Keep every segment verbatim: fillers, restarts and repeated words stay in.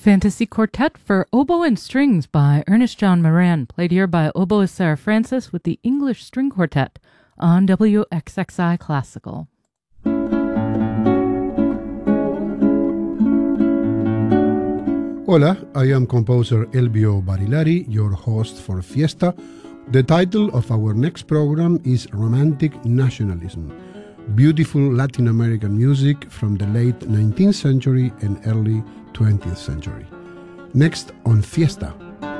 Fantasy Quartet for Oboe and Strings by Ernest John Moran, played here by oboist Sarah Francis with the English String Quartet on W X X I Classical. Hola, I am composer Elvio Barilari, your host for Fiesta. The title of our next program is Romantic Nationalism, beautiful Latin American music from the late nineteenth century and early twentieth century. Next on Fiesta.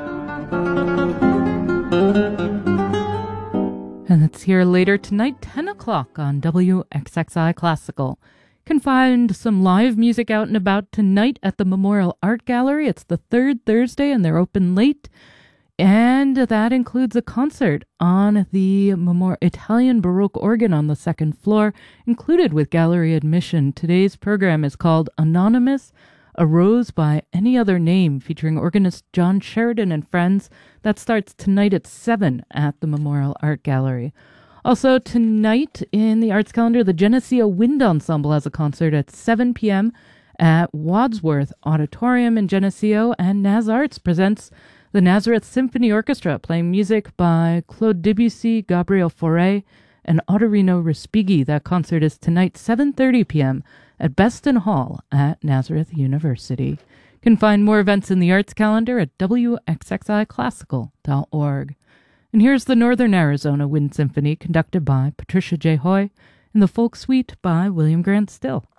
And it's here later tonight, ten o'clock on W X X I Classical. You can find some live music out and about tonight at the Memorial Art Gallery. It's the third Thursday and they're open late. And that includes a concert on the Memor- Italian Baroque organ on the second floor, included with gallery admission. Today's program is called Anonymous, A Rose by Any Other Name, featuring organist John Sheridan and friends. That starts tonight at seven at the Memorial Art Gallery. Also tonight in the arts calendar, the Geneseo Wind Ensemble has a concert at seven p.m. at Wadsworth Auditorium in Geneseo, and Naz Arts presents the Nazareth Symphony Orchestra, playing music by Claude Debussy, Gabriel Fauré, and Ottorino Respighi. That concert is tonight, seven thirty p.m. at Beston Hall at Nazareth University. You can find more events in the arts calendar at w x x i classical dot org. And here's the Northern Arizona Wind Symphony, conducted by Patricia J. Hoy, and the Folk Suite by William Grant Still.